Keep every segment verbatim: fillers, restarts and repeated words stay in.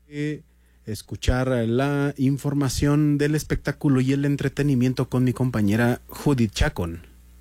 Eh, escuchar la información del espectáculo y el entretenimiento con mi compañera Judith Chacón.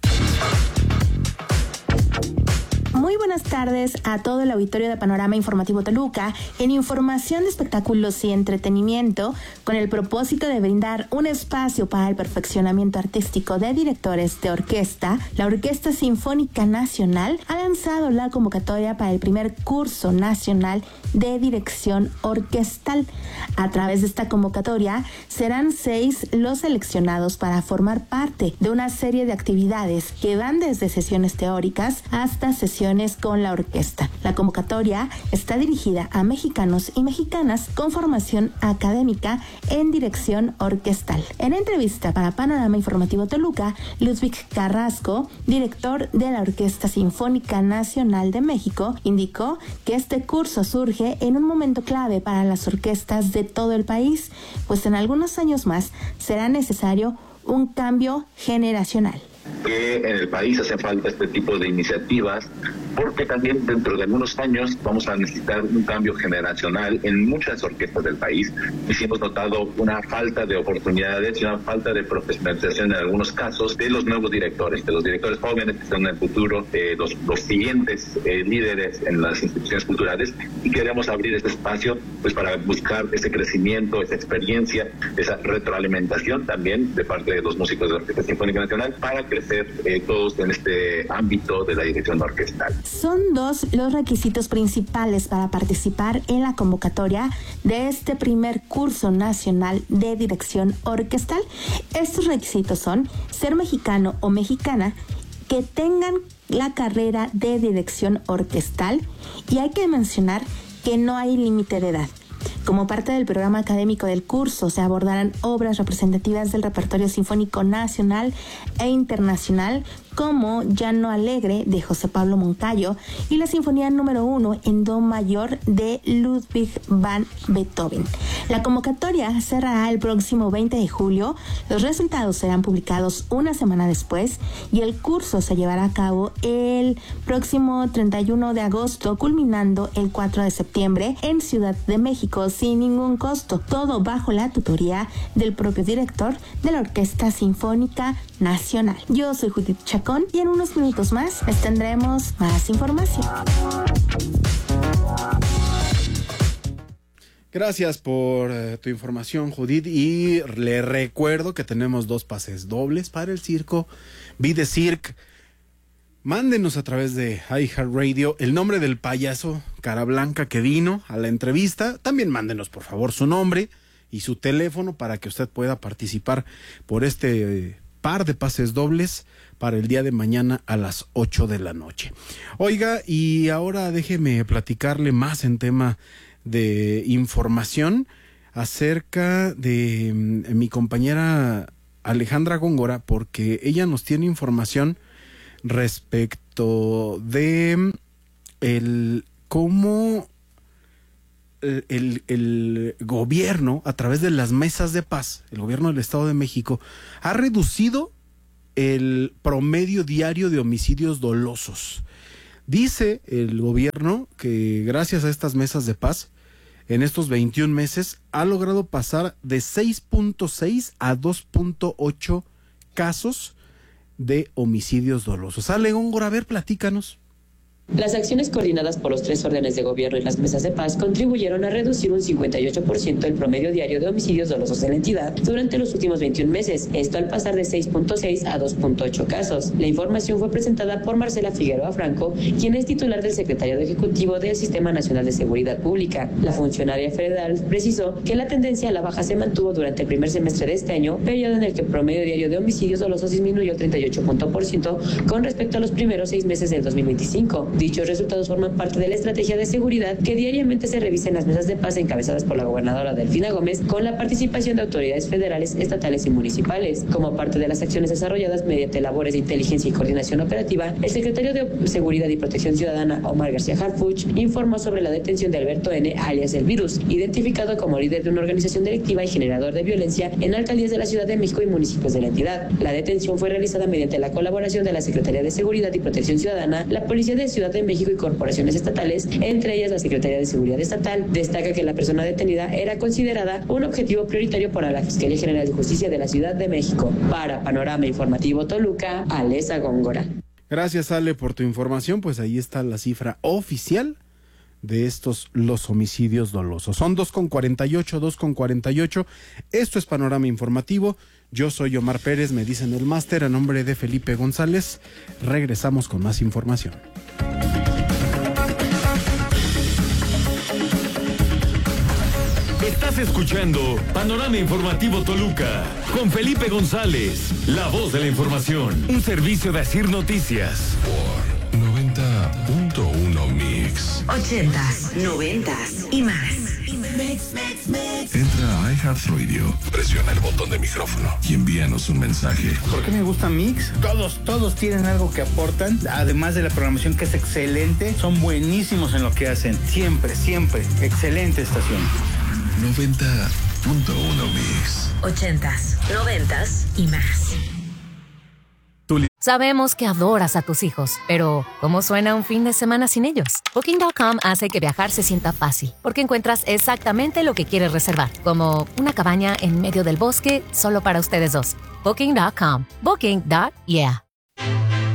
Muy buenas tardes a todo el auditorio de Panorama Informativo Toluca en información de espectáculos y entretenimiento con el propósito de brindar un espacio para el perfeccionamiento artístico de directores de orquesta. La Orquesta Sinfónica Nacional ha lanzado la convocatoria para el primer curso nacional de dirección orquestal. A través de esta convocatoria serán seis los seleccionados para formar parte de una serie de actividades que van desde sesiones teóricas hasta sesiones con la orquesta. La convocatoria está dirigida a mexicanos y mexicanas con formación académica en dirección orquestal. En entrevista para Panorama Informativo Toluca, Ludwig Carrasco, director de la Orquesta Sinfónica Nacional de México, indicó que este curso surge en un momento clave para las orquestas de todo el país, pues en algunos años más será necesario un cambio generacional. Que en el país hace falta este tipo de iniciativas, porque también dentro de algunos años vamos a necesitar un cambio generacional en muchas orquestas del país, y sí hemos notado una falta de oportunidades y una falta de profesionalización en algunos casos de los nuevos directores, de los directores jóvenes que son en el futuro, eh, los, los siguientes eh, líderes en las instituciones culturales, y queremos abrir este espacio pues para buscar ese crecimiento, esa experiencia, esa retroalimentación también de parte de los músicos de la Orquesta Sinfónica Nacional para crecer eh, todos en este ámbito de la dirección orquestal. Son dos los requisitos principales para participar en la convocatoria de este primer curso nacional de dirección orquestal. Estos requisitos son ser mexicano o mexicana, que tengan la carrera de dirección orquestal, y hay que mencionar que no hay límite de edad. Como parte del programa académico del curso, se abordarán obras representativas del repertorio sinfónico nacional e internacional, como Llano Alegre de José Pablo Moncayo y la Sinfonía número uno en Do mayor de Ludwig van Beethoven. La convocatoria cerrará el próximo veinte de julio, los resultados serán publicados una semana después y el curso se llevará a cabo el próximo treinta y uno de agosto, culminando el cuatro de septiembre en Ciudad de México sin ningún costo, todo bajo la tutoría del propio director de la Orquesta Sinfónica Nacional. Yo soy Judith Chacón y en unos minutos más les tendremos más información. Gracias por uh, tu información, Judith, y le recuerdo que tenemos dos pases dobles para el circo Vida Cirque. Mándenos a través de iHeartRadio el nombre del payaso cara blanca que vino a la entrevista. También mándenos, por favor, su nombre y su teléfono para que usted pueda participar por este eh, par de pases dobles para el día de mañana a las ocho de la noche. Oiga, y ahora déjeme platicarle más en tema de información acerca de eh, mi compañera Alejandra Góngora, porque ella nos tiene información respecto de el cómo el, el, el gobierno, a través de las mesas de paz, el gobierno del Estado de México, ha reducido el promedio diario de homicidios dolosos. Dice el gobierno que gracias a estas mesas de paz, en estos veintiún meses, ha logrado pasar de seis punto seis a dos punto ocho casos de homicidios dolosos. Ale Góngora, a ver, platícanos. Las acciones coordinadas por los tres órdenes de gobierno y las mesas de paz contribuyeron a reducir un cincuenta y ocho por ciento el promedio diario de homicidios dolosos en la entidad durante los últimos veintiún meses, esto al pasar de seis punto seis a dos punto ocho casos. La información fue presentada por Marcela Figueroa Franco, quien es titular del Secretariado Ejecutivo del Sistema Nacional de Seguridad Pública. La funcionaria federal precisó que la tendencia a la baja se mantuvo durante el primer semestre de este año, periodo en el que el promedio diario de homicidios dolosos disminuyó treinta y ocho por ciento con respecto a los primeros seis meses del dos mil veinticinco. Dichos resultados forman parte de la estrategia de seguridad que diariamente se revisa en las mesas de paz encabezadas por la gobernadora Delfina Gómez, con la participación de autoridades federales, estatales y municipales. Como parte de las acciones desarrolladas mediante labores de inteligencia y coordinación operativa, el secretario de Seguridad y Protección Ciudadana, Omar García Harfuch, informó sobre la detención de Alberto N., alias El Virus, identificado como líder de una organización delictiva y generador de violencia en alcaldías de la Ciudad de México y municipios de la entidad. La detención fue realizada mediante la colaboración de la Secretaría de Seguridad y Protección Ciudadana, la Policía de Ciudad Ciudad de México y corporaciones estatales, entre ellas la Secretaría de Seguridad Estatal. Destaca que la persona detenida era considerada un objetivo prioritario para la Fiscalía General de Justicia de la Ciudad de México. Para Panorama Informativo Toluca, Alesa Góngora. Gracias, Ale, por tu información. Pues ahí está la cifra oficial de estos los homicidios dolosos. Son dos con cuarenta y ocho, dos con cuarenta y ocho. Esto es Panorama Informativo. Yo soy Omar Pérez, me dicen el máster, a nombre de Felipe González. Regresamos con más información. Estás escuchando Panorama Informativo Toluca con Felipe González, la voz de la información. Un servicio de Asir Noticias. Por noventa punto uno Mix. Ochentas, noventas y más. Entra a iHeartRadio, presiona el botón de micrófono y envíanos un mensaje. ¿Por qué me gusta Mix? Todos, todos tienen algo que aportan, además de la programación que es excelente, son buenísimos en lo que hacen. Siempre, siempre, excelente estación. noventa punto uno Mix. Ochentas, noventas y más. Sabemos que adoras a tus hijos, pero ¿cómo suena un fin de semana sin ellos? Booking punto com hace que viajar se sienta fácil, porque encuentras exactamente lo que quieres reservar, como una cabaña en medio del bosque solo para ustedes dos. Booking punto com. Booking. Yeah.